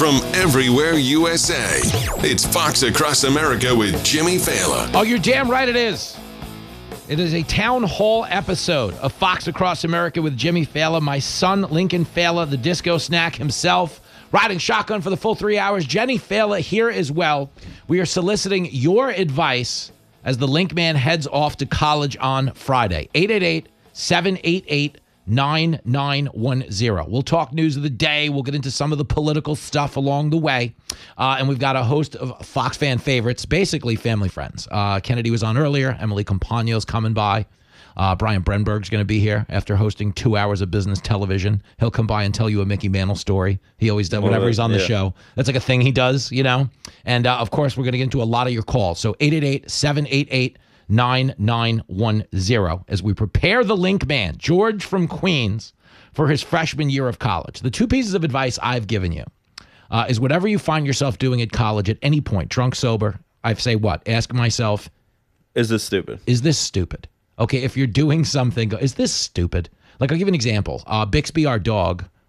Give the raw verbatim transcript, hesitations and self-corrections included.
from everywhere U S A. It's Fox Across America with Jimmy Fallon. Oh, you're damn right it is. It is a town hall episode of Fox Across America with Jimmy Fallon. My son, Lincoln Fallon, the disco snack himself, riding shotgun for the full three hours. Jenny Fallon here as well. We are soliciting your advice as the Link Man heads off to college on Friday. eight eight eight, seven eight eight, nine nine one zero. We'll talk news of the day. We'll get into some of the political stuff along the way. Uh, and we've got a host of Fox fan favorites, basically family friends. Uh, Kennedy was on earlier. Emily Compagno's coming by. Uh, Brian Brenberg's going to be here after hosting two hours of business television. He'll come by and tell you a Mickey Mantle story. He always does whenever he's on the yeah. show. That's like a thing he does, you know. And, uh, of course, we're going to get into a lot of your calls. So eight eight eight, seven eight eight, nine nine one zero as we prepare the Link Man, George from Queens, for his freshman year of college. The two pieces of advice I've given you uh, is whatever you find yourself doing at college at any point, drunk, sober, I say what? Ask myself, Is this stupid? is this stupid? Okay, if you're doing something, go, is this stupid? Like, I'll give you an example. Uh, Bixby, our dog,